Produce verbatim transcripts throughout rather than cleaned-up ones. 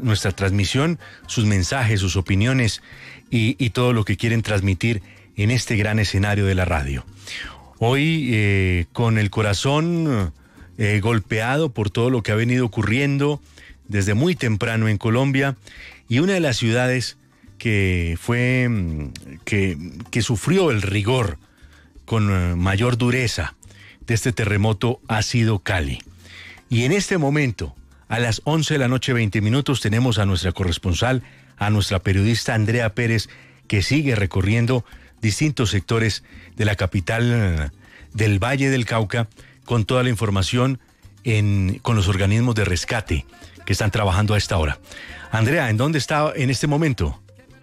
nuestra transmisión, sus mensajes, sus opiniones y, y todo lo que quieren transmitir en este gran escenario de la radio. Hoy eh, con el corazón eh, golpeado por todo lo que ha venido ocurriendo desde muy temprano en Colombia, y una de las ciudades que fue que, que sufrió el rigor con mayor dureza de este terremoto ha sido Cali. Y en este momento, a las once de la noche, veinte minutos, tenemos a nuestra corresponsal, a nuestra periodista Andrea Pérez, que sigue recorriendo distintos sectores de la capital del Valle del Cauca con toda la información en, con los organismos de rescate que están trabajando a esta hora. Andrea, ¿en dónde está en este momento?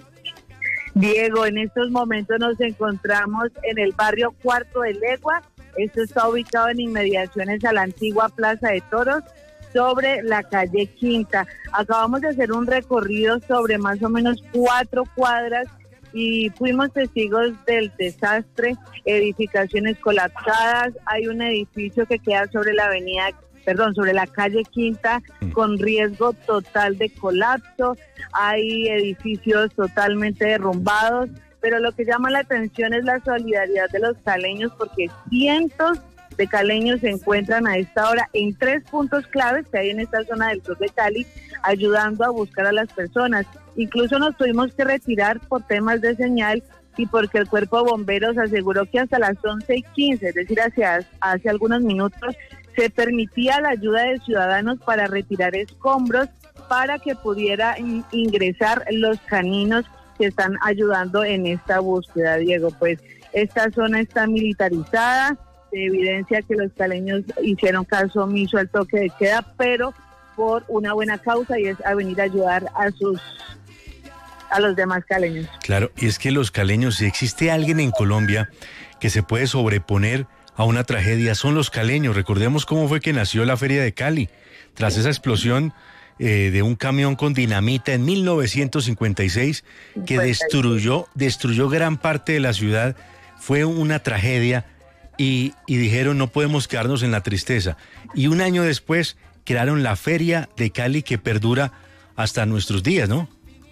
Diego, en estos momentos nos encontramos en el barrio Cuarto de Legua. Esto está ubicado en inmediaciones a la antigua Plaza de Toros, sobre la calle Quinta. Acabamos de hacer un recorrido sobre más o menos cuatro cuadras y fuimos testigos del desastre, edificaciones colapsadas. Hay un edificio que queda sobre la avenida, perdón, sobre la calle Quinta con riesgo total de colapso. Hay edificios totalmente derrumbados, pero lo que llama la atención es la solidaridad de los caleños, porque cientos de caleños se encuentran a esta hora en tres puntos claves que hay en esta zona del sur de Cali, ayudando a buscar a las personas. Incluso nos tuvimos que retirar por temas de señal y porque el cuerpo de bomberos aseguró que hasta las once y quince, es decir, hace, hace algunos minutos, se permitía la ayuda de ciudadanos para retirar escombros para que pudiera in- ingresar los caninos que están ayudando en esta búsqueda, Diego. Pues esta zona está militarizada, se evidencia que los caleños hicieron caso omiso al toque de queda, pero por una buena causa, y es a venir a ayudar a sus a los demás caleños. Claro, y es que los caleños, si existe alguien en Colombia que se puede sobreponer a una tragedia, son los caleños. Recordemos cómo fue que nació la Feria de Cali, tras esa explosión eh, de un camión con dinamita en mil novecientos cincuenta y seis, que destruyó, destruyó gran parte de la ciudad. Fue una tragedia y, y dijeron no podemos quedarnos en la tristeza. Y un año después crearon la Feria de Cali, que perdura hasta nuestros días, ¿no?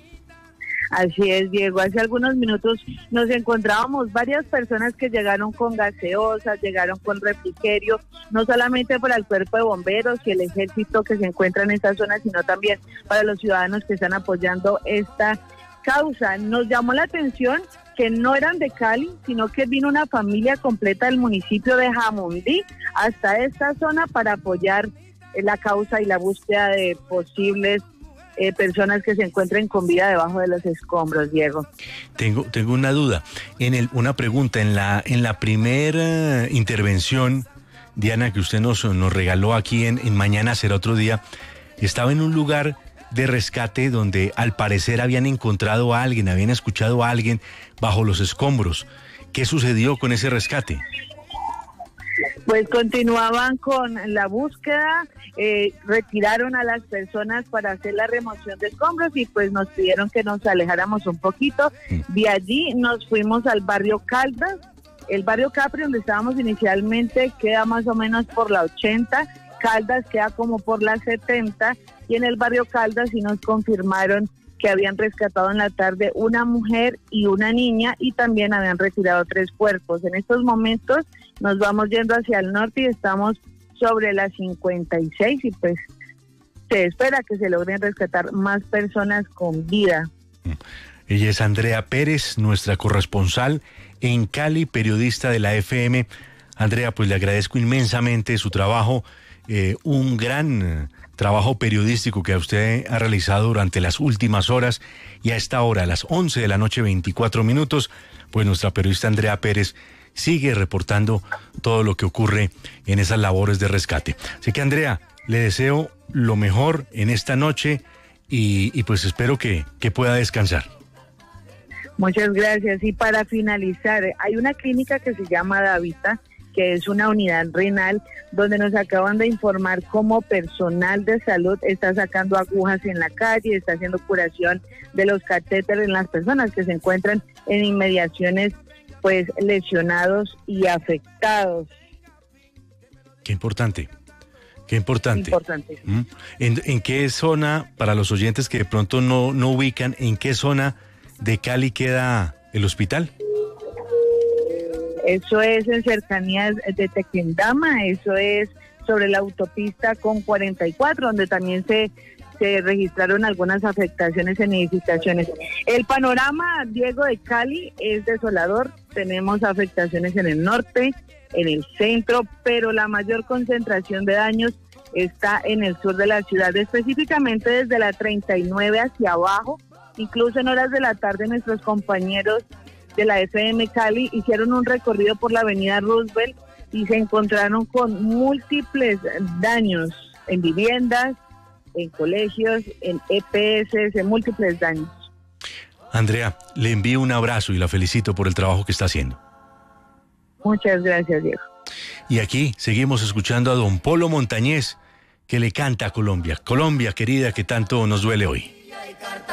Así es, Diego. Hace algunos minutos nos encontrábamos varias personas que llegaron con gaseosas, llegaron con refrigerio, no solamente para el cuerpo de bomberos y el ejército que se encuentra en esta zona, sino también para los ciudadanos que están apoyando esta causa. Nos llamó la atención que no eran de Cali, sino que vino una familia completa del municipio de Jamundí hasta esta zona para apoyar la causa y la búsqueda de posibles Eh, personas que se encuentren con vida debajo de los escombros, Diego. Tengo, tengo una duda, en el, una pregunta, en la, en la primera intervención, Diana, que usted nos, nos regaló aquí en, en Mañana Será Otro Día, estaba en un lugar de rescate donde al parecer habían encontrado a alguien, habían escuchado a alguien bajo los escombros. ¿Qué sucedió con ese rescate? Pues continuaban con la búsqueda, eh, retiraron a las personas para hacer la remoción de escombros y pues nos pidieron que nos alejáramos un poquito. De allí nos fuimos al barrio Caldas. El barrio Capri, donde estábamos inicialmente, queda más o menos por la ochenta, Caldas queda como por la setenta, y en el barrio Caldas sí nos confirmaron que habían rescatado en la tarde una mujer y una niña, y también habían retirado tres cuerpos. En estos momentos nos vamos yendo hacia el norte y estamos sobre las cincuenta y seis, y pues se espera que se logren rescatar más personas con vida. Ella es Andrea Pérez, nuestra corresponsal en Cali, periodista de la F M. Andrea, pues le agradezco inmensamente su trabajo, eh, un gran trabajo periodístico que usted ha realizado durante las últimas horas, y a esta hora, a las once de la noche, veinticuatro minutos, pues nuestra periodista Andrea Pérez sigue reportando todo lo que ocurre en esas labores de rescate. Así que, Andrea, le deseo lo mejor en esta noche y, y pues espero que, que pueda descansar. Muchas gracias. Y para finalizar, hay una clínica que se llama Davita, que es una unidad renal, donde nos acaban de informar cómo personal de salud está sacando agujas en la calle, está haciendo curación de los catéteres en las personas que se encuentran en inmediaciones, pues lesionados y afectados. Qué importante, Qué importante. Importante. ¿Mm? ¿En, en qué zona, para los oyentes que de pronto no, no ubican, en qué zona de Cali queda el hospital? Eso es en cercanías de Tequendama, eso es sobre la autopista con cuarenta y cuatro, donde también se, se registraron algunas afectaciones en edificaciones. El panorama, Diego, de Cali es desolador. Tenemos afectaciones en el norte, en el centro, pero la mayor concentración de daños está en el sur de la ciudad, específicamente desde la treinta y nueve hacia abajo. Incluso en horas de la tarde nuestros compañeros de la F M Cali hicieron un recorrido por la avenida Roosevelt y se encontraron con múltiples daños en viviendas, en colegios, en E P S, en múltiples daños. Andrea, le envío un abrazo y la felicito por el trabajo que está haciendo. Muchas gracias, Diego. Y aquí seguimos escuchando a don Polo Montañez, que le canta a Colombia. Colombia, querida, que tanto nos duele hoy.